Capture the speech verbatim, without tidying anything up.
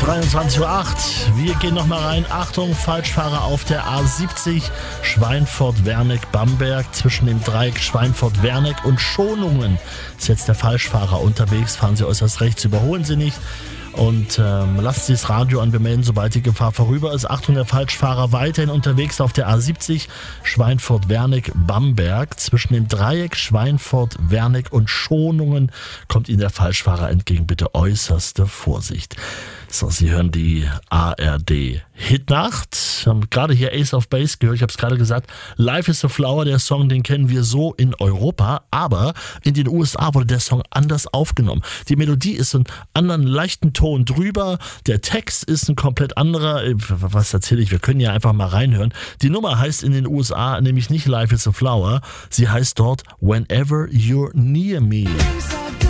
dreiundzwanzig Uhr acht. Wir gehen nochmal rein. Achtung, Falschfahrer auf der A siebzig. Schweinfurt-Werneck-Bamberg. Zwischen dem Dreieck Schweinfurt-Werneck und Schonungen ist jetzt der Falschfahrer unterwegs. Fahren Sie äußerst rechts, überholen Sie nicht. Und ähm, lasst Sie das Radio an, bemelden, sobald die Gefahr vorüber ist. Achtung, der Falschfahrer weiterhin unterwegs auf der A siebzig, Schweinfurt-Werneck-Bamberg. Zwischen dem Dreieck Schweinfurt-Werneck und Schonungen kommt Ihnen der Falschfahrer entgegen. Bitte äußerste Vorsicht. So, Sie hören die A R D Hitnacht. Wir haben gerade hier Ace of Base gehört. Ich habe es gerade gesagt. Life is a Flower, der Song, den kennen wir so in Europa. Aber in den U S A wurde der Song anders aufgenommen. Die Melodie ist einen anderen leichten Ton drüber. Der Text ist ein komplett anderer. Was erzähle ich? Wir können ja einfach mal reinhören. Die Nummer heißt in den U S A nämlich nicht Life is a Flower. Sie heißt dort Whenever You're Near Me.